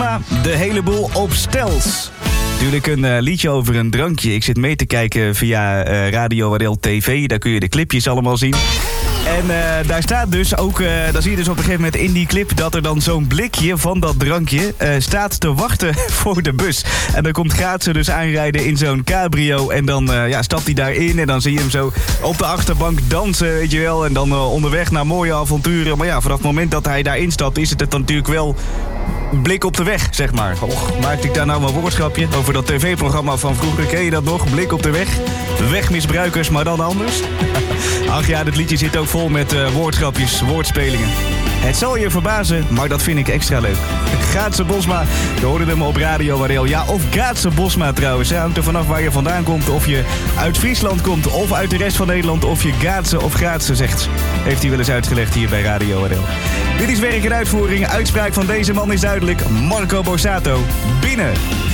Bosma, de hele boel op stels. Natuurlijk een liedje over een drankje. Ik zit mee te kijken via Radio Adel TV. Daar kun je de clipjes allemaal zien. En daar staat dus ook, dan zie je dus op een gegeven moment in die clip dat er dan zo'n blikje van dat drankje staat te wachten voor de bus. En dan komt Gaatse dus aanrijden in zo'n cabrio en dan stapt hij daarin en dan zie je hem zo op de achterbank dansen, weet je wel. En dan onderweg naar mooie avonturen. Maar ja, vanaf het moment dat hij daarin stapt is het natuurlijk wel blik op de weg, zeg maar. Och, maakte ik daar nou een woordschapje over dat tv-programma van vroeger? Ken je dat nog? Blik op de weg. Wegmisbruikers, maar dan anders. Ach ja, dit liedje zit ook vol met woordschapjes, woordspelingen. Het zal je verbazen, maar dat vind ik extra leuk. Gaatse Bosma, je hoorde hem op Radio Adel. Ja, of Gaatse Bosma trouwens. Het hangt er vanaf waar je vandaan komt. Of je uit Friesland komt, of uit de rest van Nederland. Of je Gaatse of Gaatse zegt. Heeft hij wel eens uitgelegd hier bij Radio Adel. Dit is werk en uitvoering. Uitspraak van deze man is duidelijk. Marco Borsato. Binnen.